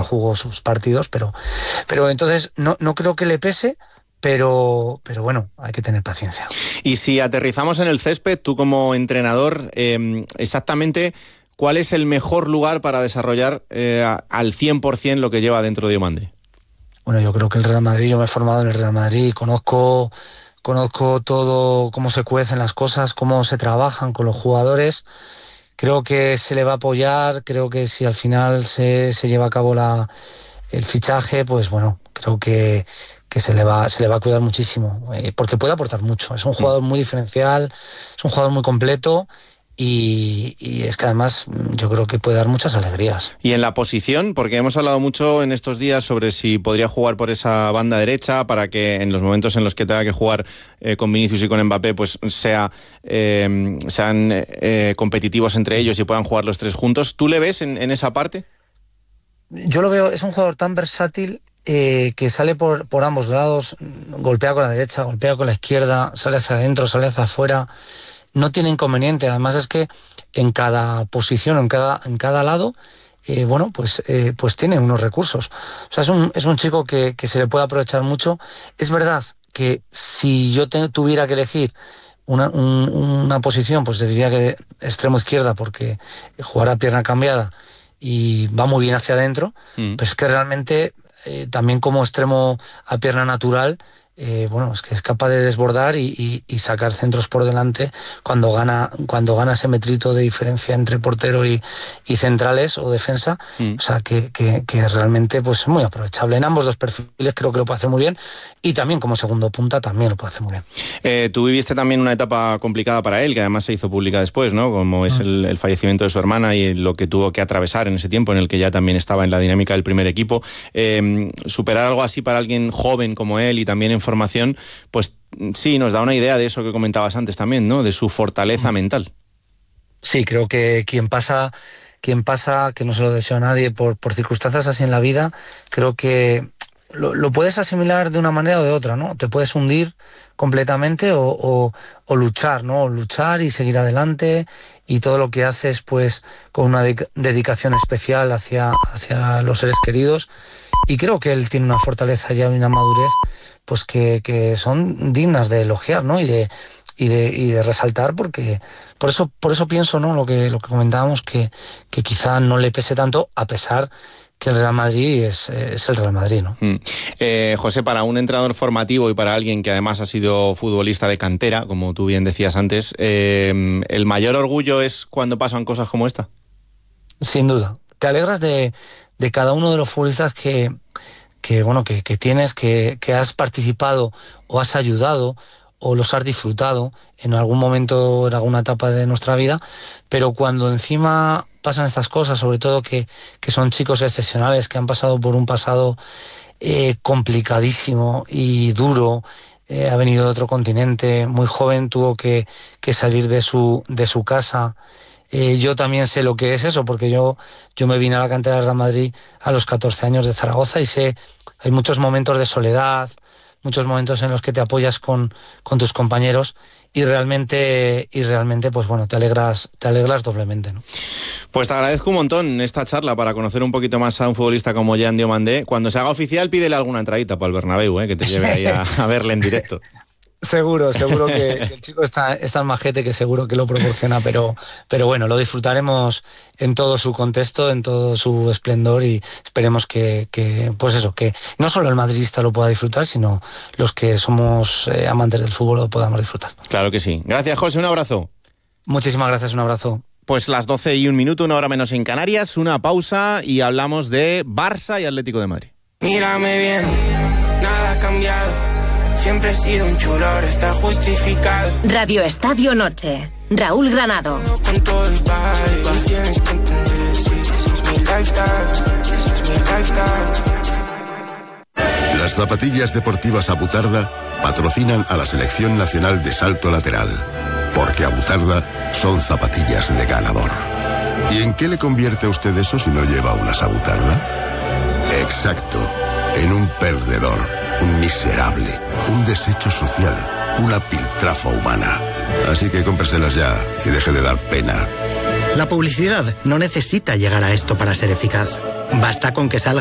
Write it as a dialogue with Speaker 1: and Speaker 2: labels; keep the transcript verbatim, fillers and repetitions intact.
Speaker 1: ya jugó sus partidos, pero, pero entonces no, no creo que le pese, pero, pero bueno, hay que tener paciencia.
Speaker 2: Y si aterrizamos en el césped, tú como entrenador, eh, exactamente, ¿cuál es el mejor lugar para desarrollar eh, al cien por ciento lo que lleva dentro de Diomande?
Speaker 1: Bueno, yo creo que el Real Madrid, yo me he formado en el Real Madrid, conozco, conozco todo, cómo se cuecen las cosas, cómo se trabajan con los jugadores. Creo que se le va a apoyar, creo que si al final se, se lleva a cabo la, el fichaje, pues bueno, creo que, que se le va, se le va a cuidar muchísimo, eh, porque puede aportar mucho. Es un jugador muy diferencial, es un jugador muy completo. Y, y es que además yo creo que puede dar muchas alegrías.
Speaker 2: Y en la posición, porque hemos hablado mucho en estos días sobre si podría jugar por esa banda derecha para que en los momentos en los que tenga que jugar eh, con Vinicius y con Mbappé pues sea eh, sean eh, competitivos entre ellos y puedan jugar los tres juntos. ¿Tú le ves en, en esa parte?
Speaker 1: Yo lo veo, es un jugador tan versátil eh, que sale por, por ambos lados, golpea con la derecha, golpea con la izquierda, sale hacia adentro, sale hacia afuera. No tiene inconveniente, además es que en cada posición, en cada, en cada lado, eh, bueno, pues, eh, pues tiene unos recursos. O sea, es un, es un chico que, que se le puede aprovechar mucho. Es verdad que si yo te, tuviera que elegir una, un, una posición, pues diría que extremo izquierda, porque jugará pierna cambiada y va muy bien hacia adentro, mm. pero es que realmente eh, también como extremo a pierna natural, Eh, bueno, es que es capaz de desbordar y, y, y sacar centros por delante cuando gana cuando gana ese metrito de diferencia entre portero y, y centrales o defensa, mm. o sea, que, que, que realmente pues es muy aprovechable. En ambos dos perfiles creo que lo puede hacer muy bien y también como segundo punta también lo puede hacer muy bien.
Speaker 2: Eh, tú viviste también una etapa complicada para él, que además se hizo pública después, ¿no? Como es mm. el, el fallecimiento de su hermana y lo que tuvo que atravesar en ese tiempo en el que ya también estaba en la dinámica del primer equipo. Eh, superar algo así para alguien joven como él y también en formación, pues sí, nos da una idea de eso que comentabas antes también, ¿no? De su fortaleza mental.
Speaker 1: Sí, creo que quien pasa, quien pasa, que no se lo deseo a nadie, por, por circunstancias así en la vida, creo que lo, lo puedes asimilar de una manera o de otra, ¿no? Te puedes hundir completamente o, o, o luchar, ¿no? O luchar y seguir adelante y todo lo que haces, pues, con una de- dedicación especial hacia, hacia los seres queridos. Y creo que él tiene una fortaleza ya y una madurez pues que, que son dignas de elogiar, ¿no? Y de, y de, y de resaltar, porque por eso, por eso pienso, ¿no? Lo que, lo que comentábamos, que, que quizá no le pese tanto, a pesar que el Real Madrid es, es el Real Madrid, ¿no?
Speaker 2: Mm. Eh, José, para un entrenador formativo y para alguien que además ha sido futbolista de cantera, como tú bien decías antes, eh, ¿el mayor orgullo es cuando pasan cosas como esta?
Speaker 1: Sin duda. Te alegras de, de cada uno de los futbolistas que que bueno que, que tienes, que, que has participado o has ayudado o los has disfrutado en algún momento, en alguna etapa de nuestra vida, pero cuando encima pasan estas cosas, sobre todo que, que son chicos excepcionales, que han pasado por un pasado eh, complicadísimo y duro, eh, ha venido de otro continente, muy joven, tuvo que, que salir de su, de su casa. Eh, yo también sé lo que es eso, porque yo, yo me vine a la cantera del Real Madrid a los catorce años de Zaragoza y sé, hay muchos momentos de soledad, muchos momentos en los que te apoyas con, con tus compañeros y realmente, y realmente pues bueno, te alegras, te alegras doblemente, ¿no?
Speaker 2: Pues te agradezco un montón esta charla para conocer un poquito más a un futbolista como Jean Diomandé. Cuando se haga oficial, pídele alguna entradita para el Bernabéu, ¿eh? Que te lleve ahí a, a verle en directo.
Speaker 1: Seguro, seguro que, que el chico está, es tan majete que seguro que lo proporciona, pero, pero bueno, lo disfrutaremos en todo su contexto, en todo su esplendor y esperemos que, que pues eso, que no solo el madridista lo pueda disfrutar, sino los que somos eh, amantes del fútbol lo podamos disfrutar.
Speaker 2: Claro que sí. Gracias, José, un abrazo.
Speaker 1: Muchísimas gracias, un abrazo.
Speaker 2: Pues las doce y un minuto, una hora menos en Canarias, una pausa y hablamos de Barça y Atlético de Madrid.
Speaker 3: Mírame bien, nada ha cambiado. Siempre he sido un chulo, ahora está justificado.
Speaker 4: Radio Estadio Noche. Raúl Granado.
Speaker 3: Con todo el baile, tienes que entender, sí, es mi lifestyle, es mi lifestyle.
Speaker 5: Las zapatillas deportivas Abutarda patrocinan a la Selección Nacional de Salto Lateral, porque Abutarda son zapatillas de ganador. ¿Y en qué le convierte a usted eso si no lleva unas Abutarda? Exacto, en un perdedor. Un miserable, un desecho social, una piltrafa humana. Así que cómpreselas ya y deje de dar pena.
Speaker 6: La publicidad no necesita llegar a esto para ser eficaz. Basta con que salga